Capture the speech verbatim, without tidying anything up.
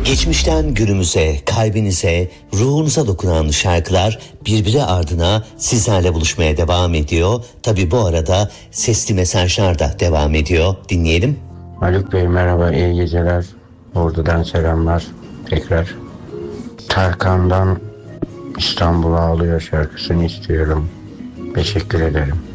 Geçmişten günümüze, kalbinize, ruhunuza dokunan şarkılar birbiri ardına sizlerle buluşmaya devam ediyor. Tabii bu arada sesli mesajlar da devam ediyor. Dinleyelim. Haluk Bey merhaba, iyi geceler. Ordu'dan selamlar tekrar. Tarkan'dan İstanbul Ağlıyor şarkısını istiyorum. Teşekkür ederim.